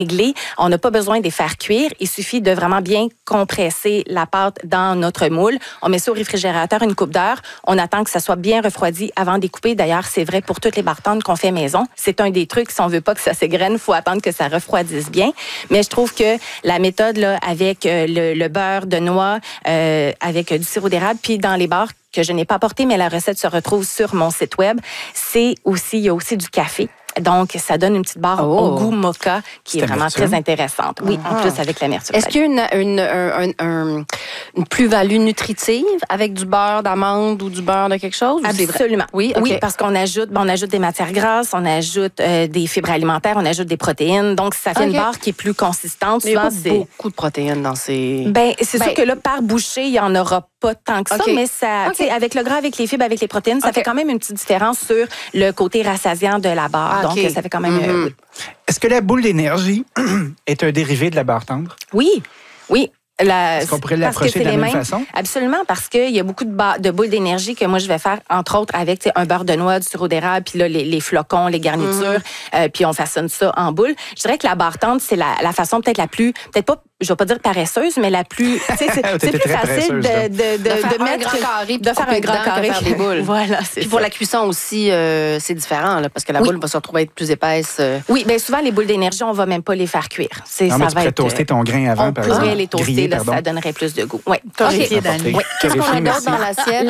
réglé. On n'a pas besoin de les faire cuire. Il suffit de vraiment bien compresser la pâte dans notre moule. On met ça au réfrigérateur une couple d'heures. On attend que ça soit bien refroidi avant de découper. D'ailleurs, c'est vrai pour toutes les bar tendres qu'on fait maison. C'est un des trucs, si on veut pas que ça s'égrène, il faut attendre que ça refroidisse bien. Mais je trouve que la méthode là, avec le beurre de noix, avec du sirop d'érable, puis dans les bars que je n'ai pas apporté, mais la recette se retrouve sur mon site web, il y a aussi du café. Donc, ça donne une petite barre au goût mocha qui est vraiment très intéressante. Oui, en plus avec l'amertume. Est-ce qu'il y a une plus-value nutritive avec du beurre d'amande ou du beurre de quelque chose? Absolument. Oui, okay. Oui, parce qu'on ajoute des matières grasses, on ajoute des fibres alimentaires, on ajoute des protéines. Donc, ça fait une barre qui est plus consistante. Mais il y a pas beaucoup de protéines dans ces... C'est sûr que là, par bouchée, il n'y en aura pas tant que ça, mais ça, avec le gras, avec les fibres, avec les protéines, ça fait quand même une petite différence sur le côté rassasiant de la barre. Donc, ça fait quand même... Est-ce que la boule d'énergie est un dérivé de la barre tendre? Oui. Est-ce qu'on pourrait l'approcher de la même façon? Absolument, parce qu'il y a beaucoup de boules d'énergie que moi, je vais faire, entre autres, avec un beurre de noix, du sirop d'érable, puis là, les flocons, les garnitures, puis on façonne ça en boule. Je dirais que la barre tendre, c'est la façon peut-être pas, je vais pas dire paresseuse, mais la plus, c'est plus facile de mettre un grand carré, faire des boules. Voilà, puis pour la cuisson aussi, c'est différent, là, parce que la boule va se retrouver être plus épaisse. Oui, bien souvent, les boules d'énergie, on va même pas les faire cuire. Tu pourrais toaster ton grain avant, par exemple. On pourrait les toaster, là, ça donnerait plus de goût. Oui. Qu'est-ce qu'on a d'autre dans l'assiette?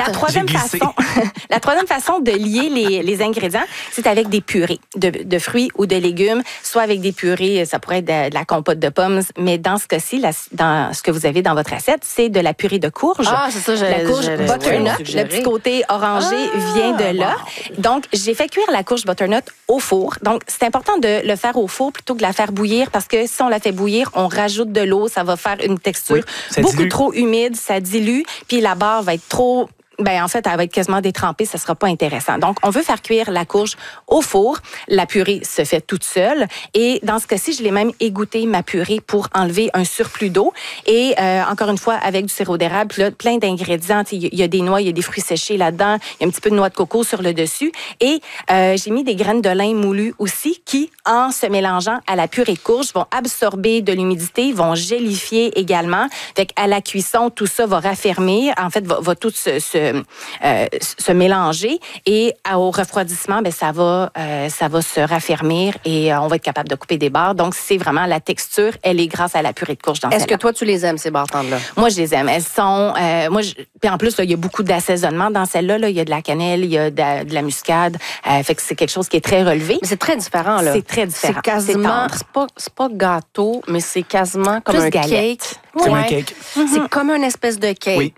La troisième façon de lier les ingrédients, c'est avec des purées de fruits ou de légumes, soit avec des purées, ça pourrait être de la compote de pommes, mais dans ce cas-ci, dans ce que vous avez dans votre assiette, c'est de la purée de courge. Ah, c'est ça, la courge butternut. Le petit côté orangé vient de là. Donc, j'ai fait cuire la courge butternut au four. Donc, c'est important de le faire au four plutôt que de la faire bouillir parce que si on la fait bouillir, on rajoute de l'eau, ça va faire une texture beaucoup trop humide, ça dilue, puis la barre va être trop... en fait, elle va être quasiment détrempée, ça sera pas intéressant. Donc, on veut faire cuire la courge au four. La purée se fait toute seule. Et dans ce cas-ci, je l'ai même égoutté, ma purée, pour enlever un surplus d'eau. Et encore une fois, avec du sirop d'érable, puis là, plein d'ingrédients. Il y a des noix, il y a des fruits séchés là-dedans. Il y a un petit peu de noix de coco sur le dessus. Et j'ai mis des graines de lin moulues aussi qui, en se mélangeant à la purée de courge, vont absorber de l'humidité, vont gélifier également. Fait qu'à la cuisson, tout ça va raffermir. En fait, va tout se mélanger et au refroidissement, ça va se raffermir et on va être capable de couper des barres. Donc, c'est vraiment la texture, elle est grâce à la purée de courge dans celle-là. Est-ce que toi, tu les aimes, ces barres tendres-là? Moi, je les aime. Elles sont... puis en plus, il y a beaucoup d'assaisonnement dans celle-là. Là. Il y a de la cannelle, il y a de la muscade. Fait que c'est quelque chose qui est très relevé. Mais c'est très différent, là. C'est très différent. C'est quasiment... C'est pas gâteau, mais c'est quasiment comme un cake. Comme un cake. C'est comme une espèce de cake. Oui.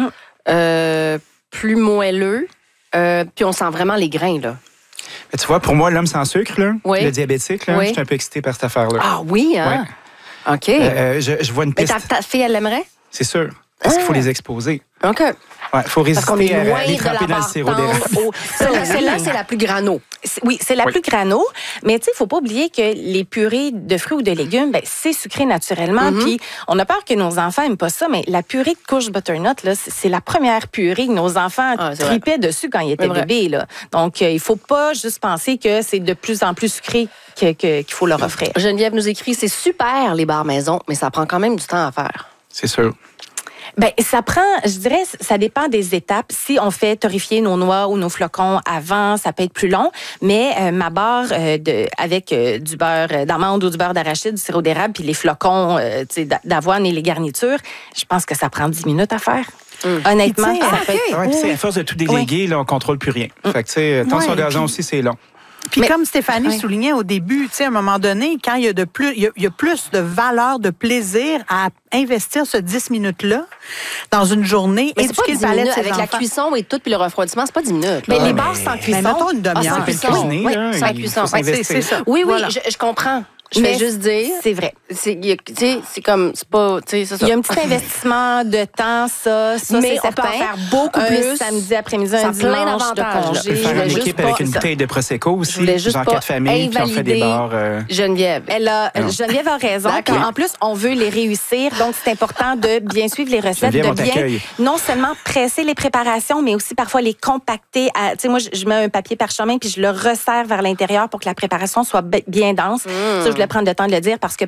Plus moelleux, puis on sent vraiment les grains, là. Tu vois, pour moi, l'homme sans sucre, là, le diabétique, là, je suis un peu excitée par cette affaire-là. Ah oui, hein? Ouais. OK. Je vois une piste. Mais ta fille, elle l'aimerait? C'est sûr. Parce qu'il faut les exposer. OK. Il faut résister à les de tremper dans le sirop d'érable. Celle-là, c'est la plus grano. Oui, c'est la plus grano. Mais tu sais, il ne faut pas oublier que les purées de fruits ou de légumes, c'est sucré naturellement. Puis on a peur que nos enfants n'aiment pas ça, mais la purée de courge butternut, là, c'est la première purée que nos enfants tripaient dessus quand ils étaient bébés. Là. Donc, il ne faut pas juste penser que c'est de plus en plus sucré qu'il faut leur offrir. Geneviève nous écrit, c'est super les bars maison, mais ça prend quand même du temps à faire. C'est sûr. Ça prend, je dirais, ça dépend des étapes. Si on fait torréfier nos noix ou nos flocons avant, ça peut être plus long. Mais ma barre avec du beurre d'amande ou du beurre d'arachide, du sirop d'érable, puis les flocons d'avoine et les garnitures, je pense que ça prend 10 minutes à faire. Honnêtement, ça peut être... À force de tout déléguer, là, on ne contrôle plus rien. Fait que, temps sur gazon aussi, c'est long. Puis comme Stéphanie soulignait au début, à un moment donné, quand il y a plus de valeur, de plaisir à investir ce 10 minutes-là dans une journée, éduquer le palais de ses avec enfants. la cuisson et tout, puis le refroidissement, c'est pas 10 minutes. Mais les barres sans cuisson... mettons une demi-heure. Sans cuisson. Sans cuisson. C'est ça. Oui, je comprends. Je vais juste dire... C'est vrai. C'est comme... C'est pas... C'est ça. Il y a un petit investissement de temps, ça mais c'est on peut en certain. faire beaucoup plus. Samedi après-midi, un dimanche de On congé. peut faire une équipe avec une bouteille de Prosecco aussi, genre 4 familles, puis on fait des bars... Geneviève. Geneviève a raison. En plus, on veut les réussir, donc c'est important de bien suivre les recettes, Geneviève, de bien non seulement presser les préparations, mais aussi parfois les compacter. Tu sais, moi, je mets un papier parchemin puis je le resserre vers l'intérieur pour que la préparation soit bien dense. Ça, je voulais prendre le temps de le dire parce que